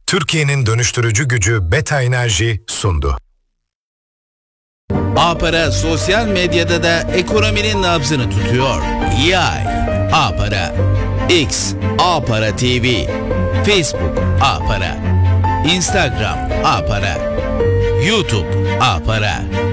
Türkiye'nin dönüştürücü gücü Beta Enerji sundu. A-Para sosyal medyada da ekonominin nabzını tutuyor. Yay A-Para, X A-Para TV, Facebook A-Para, Instagram A-Para, YouTube A-Para.